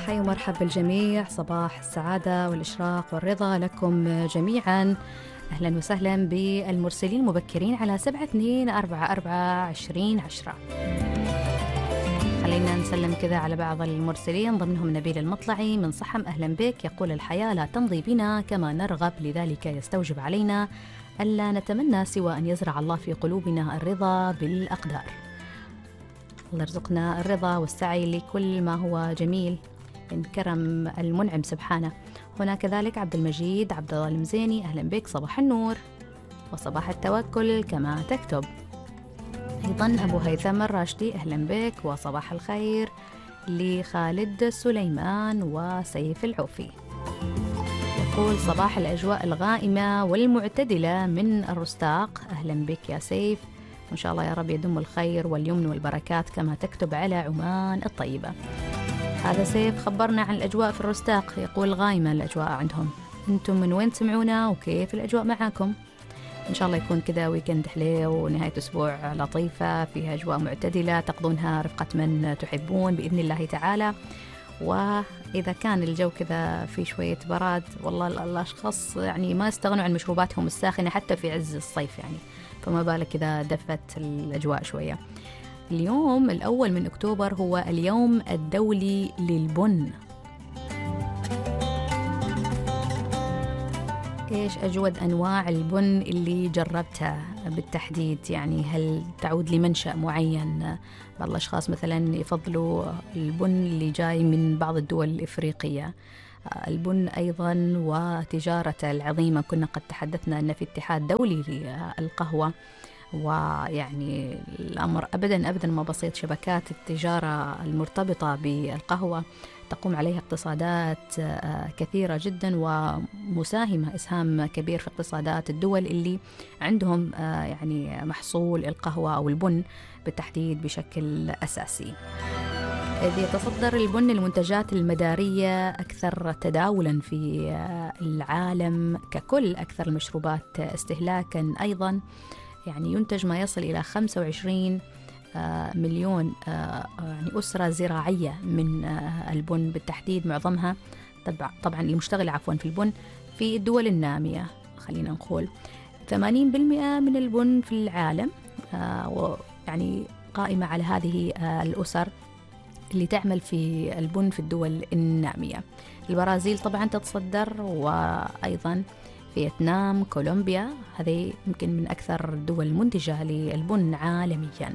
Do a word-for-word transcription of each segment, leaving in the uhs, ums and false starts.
حي ومرحب بالجميع، صباح السعادة والإشراق والرضا لكم جميعا. أهلا وسهلا بالمرسلين المبكرين على سبعة اثنين أربعة أربعة عشرين عشرة. خلينا نسلم كذا على بعض المرسلين، ضمنهم نبيل المطلعي من صحم. أهلا بك، يقول الحياة لا تمضي بنا كما نرغب، لذلك يستوجب علينا ألا نتمنى سوى أن يزرع الله في قلوبنا الرضا بالأقدار. الله يرزقنا الرضا والسعي لكل ما هو جميل من كرم المنعم سبحانه. هنا كذلك عبد المجيد عبد الله المزيني، أهلا بك، صباح النور وصباح التوكل كما تكتب. أيضا أبو هيثم الراشدي، أهلا بك وصباح الخير لخالد سليمان وسيف العوفي. يقول صباح الأجواء الغائمة والمعتدلة من الرستاق، أهلا بك يا سيف، وإن شاء الله يا رب يدم الخير واليمن والبركات كما تكتب على عمان الطيبة. هذا سيف خبرنا عن الأجواء في الرستاق، يقول غايمة الأجواء عندهم. أنتم من وين تسمعونا وكيف الأجواء معاكم؟ إن شاء الله يكون كذا ويكند حليو ونهاية أسبوع لطيفة فيها أجواء معتدلة تقضونها رفقة من تحبون بإذن الله تعالى. وإذا كان الجو كذا في شوية براد، والله الأشخاص يعني ما يستغنوا عن مشروباتهم الساخنة حتى في عز الصيف يعني، فما بالك إذا دفت الأجواء شوية. اليوم الأول من أكتوبر هو اليوم الدولي للبن. إيش أجود أنواع البن اللي جربتها بالتحديد؟ يعني هل تعود لمنشأ معين؟ بعض الأشخاص مثلا يفضلوا البن اللي جاي من بعض الدول الإفريقية. البن أيضا وتجارة العظيمة، كنا قد تحدثنا أن في اتحاد دولي للقهوة، ويعني الأمر أبدا أبدا ما بسيط. شبكات التجارة المرتبطة بالقهوة تقوم عليها اقتصادات كثيرة جدا ومساهمة إسهام كبير في اقتصادات الدول اللي عندهم يعني محصول القهوة أو البن بالتحديد بشكل أساسي. إذ يتصدر البن المنتجات المدارية أكثر تداولا في العالم ككل، أكثر المشروبات استهلاكا أيضا، يعني ينتج ما يصل إلى خمسة وعشرين مليون يعني أسرة زراعية من البن بالتحديد، معظمها طبعا المشتغل عفوا في البن في الدول النامية. خلينا نقول ثمانين بالمئة من البن في العالم يعني قائمة على هذه الأسر اللي تعمل في البن في الدول النامية. البرازيل طبعا تتصدر، وأيضا فيتنام، كولومبيا، هذه يمكن من أكثر الدول المنتجة للبن عالميا.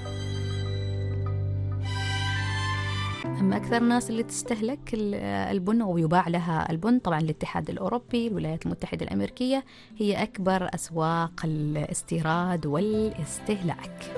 أما أكثر الناس اللي تستهلك البن أو يباع لها البن، طبعا الاتحاد الأوروبي، الولايات المتحدة الأمريكية هي أكبر أسواق الاستيراد والاستهلاك.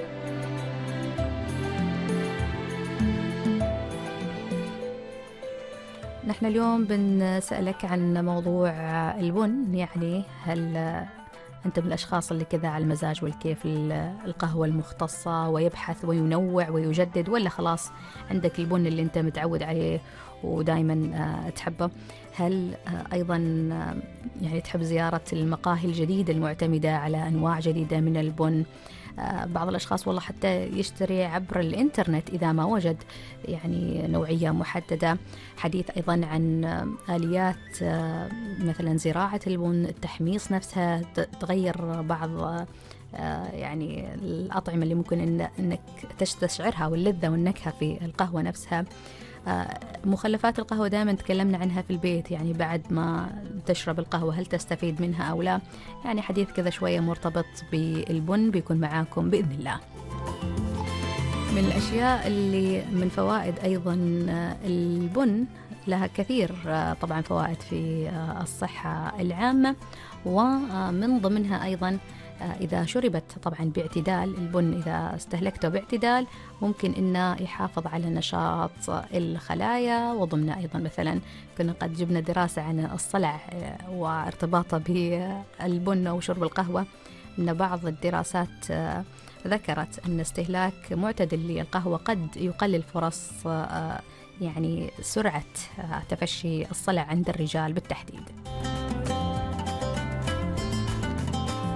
نحن اليوم بنسألك عن موضوع البن، يعني هل أنت من الأشخاص اللي كذا على المزاج والكيف القهوة المختصة ويبحث وينوع ويجدد، ولا خلاص عندك البن اللي أنت متعود عليه ودائما تحبه؟ هل أيضا يعني تحب زيارة المقاهي الجديدة المعتمدة على أنواع جديدة من البن؟ بعض الأشخاص والله حتى يشتري عبر الإنترنت إذا ما وجد يعني نوعية محددة. حديث أيضا عن آليات مثلا زراعة البن، التحميص نفسها، تغير بعض يعني الأطعمة اللي ممكن إن أنك تستشعرها واللذة والنكهة في القهوة نفسها. مخلفات القهوة دائما تكلمنا عنها في البيت، يعني بعد ما تشرب القهوة هل تستفيد منها أو لا؟ يعني حديث كذا شوية مرتبط بالبن بيكون معاكم بإذن الله. من الأشياء اللي من فوائد أيضا البن، لها كثير طبعا فوائد في الصحة العامة، ومن ضمنها أيضا إذا شربت طبعا باعتدال، البن إذا استهلكته باعتدال ممكن إنه يحافظ على نشاط الخلايا. وضمن أيضا مثلا كنا قد جبنا دراسة عن الصلع وارتباطه بالبن وشرب القهوة، إن بعض الدراسات ذكرت أن استهلاك معتدل للقهوة قد يقلل فرص يعني سرعة تفشي الصلع عند الرجال بالتحديد.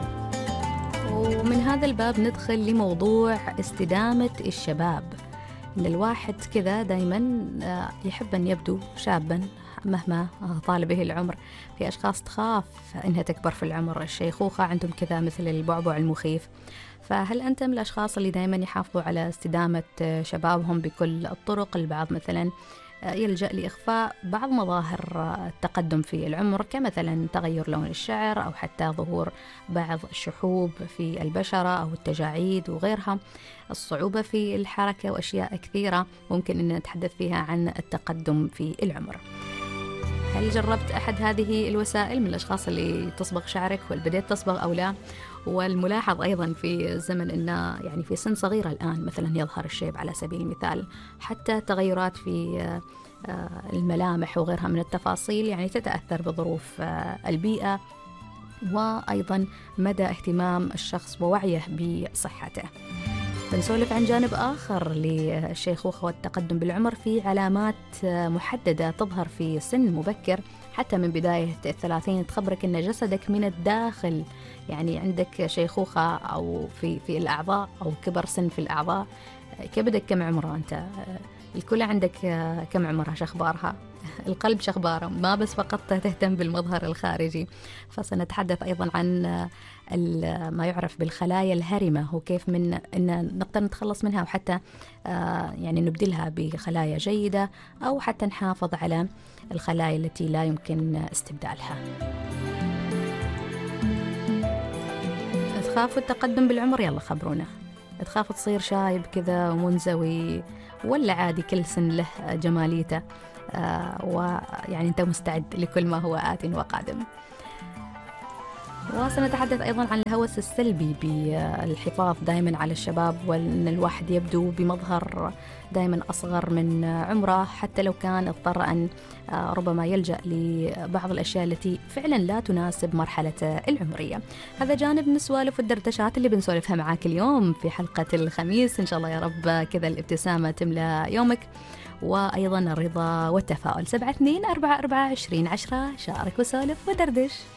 ومن هذا الباب ندخل لموضوع استدامة الشباب. إن الواحد كذا دايما يحب أن يبدو شابا مهما طال به العمر. في أشخاص تخاف إنها تكبر في العمر، الشيخوخة عندهم كذا مثل البعبع المخيف. فهل أنت من الأشخاص اللي دايما يحافظوا على استدامة شبابهم بكل الطرق؟ البعض مثلا يلجأ لإخفاء بعض مظاهر التقدم في العمر، كمثلا تغير لون الشعر أو حتى ظهور بعض الشحوب في البشرة أو التجاعيد وغيرها، الصعوبة في الحركة وأشياء كثيرة ممكن أن نتحدث فيها عن التقدم في العمر. هل جربت أحد هذه الوسائل من الأشخاص اللي تصبغ شعرك واللي بديت تصبغ أو لا؟ والملاحظ أيضا في الزمن أنه يعني في سن صغيرة الآن مثلا يظهر الشيب على سبيل المثال، حتى تغيرات في الملامح وغيرها من التفاصيل يعني تتأثر بظروف البيئة، وأيضا مدى اهتمام الشخص ووعيه بصحته. بنسولف عن جانب آخر للشيخوخة والتقدم بالعمر، في علامات محددة تظهر في سن مبكر حتى من بداية الثلاثين تخبرك أن جسدك من الداخل يعني عندك شيخوخة أو في في الأعضاء أو كبر سن في الأعضاء. كبدك كم عمره أنت؟ الكلى عندك كم عمرها؟ شخبارها؟ القلب شخباره؟ ما بس فقط تهتم بالمظهر الخارجي. فسنتحدث أيضا عن ما يعرف بالخلايا الهرمة وكيف من أن نقدر نتخلص منها، وحتى يعني نبدلها بخلايا جيدة أو حتى نحافظ على الخلايا التي لا يمكن استبدالها. تخافوا التقدم بالعمر؟ يلا خبرونا. تخاف تصير شايب كذا ومنزوي، ولا عادي كل سن له جماليته آه ويعني أنت مستعد لكل ما هو آت وقادم؟ وسنتحدث أيضا عن الهوس السلبي بالحفاظ دائما على الشباب، وأن الواحد يبدو بمظهر دائما أصغر من عمره حتى لو كان اضطر أن ربما يلجأ لبعض الأشياء التي فعلا لا تناسب مرحلة العمرية. هذا جانب من السوالف والدردشات اللي بنسولفها معاك اليوم في حلقة الخميس. إن شاء الله يا رب كذا الابتسامة تملأ يومك، وأيضا الرضا والتفاؤل. سبعة اثنين أربعة أربعة عشرين عشرة، شارك وسولف ودردش.